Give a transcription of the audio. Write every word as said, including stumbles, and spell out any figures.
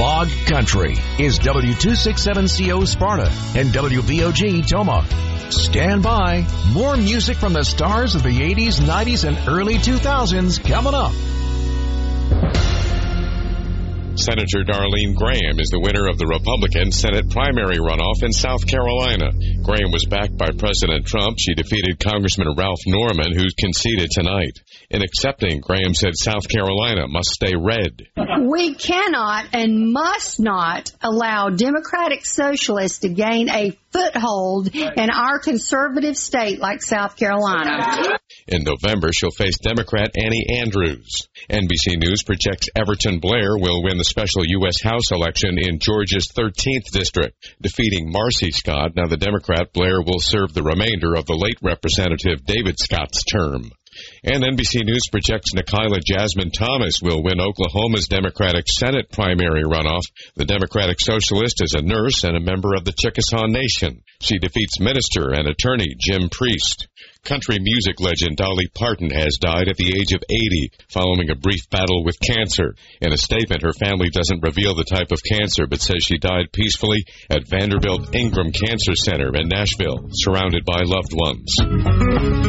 Fog Country is W two sixty-seven C O Sparta and W B O G Tomah. Stand by. More music from the stars of the eighties, nineties, and early two thousands coming up. Senator Darlene Graham is the winner of the Republican Senate primary runoff in South Carolina. Graham was backed by President Trump. She defeated Congressman Ralph Norman, who conceded tonight. In accepting, Graham said South Carolina must stay red. We cannot and must not allow Democratic Socialists to gain a foothold in our conservative state like South Carolina. In November, she'll face Democrat Annie Andrews. N B C News projects Everton Blair will win the special U S House election in Georgia's thirteenth district, defeating Marcy Scott. Now the Democrat Blair will serve the remainder of the late Representative David Scott's term. And N B C News projects Nikayla Jasmine Thomas will win Oklahoma's Democratic Senate primary runoff. The Democratic Socialist is a nurse and a member of the Chickasaw Nation. She defeats minister and attorney Jim Priest. Country music legend Dolly Parton has died at the age of eighty following a brief battle with cancer. In a statement, her family doesn't reveal the type of cancer, but says she died peacefully at Vanderbilt Ingram Cancer Center in Nashville, surrounded by loved ones.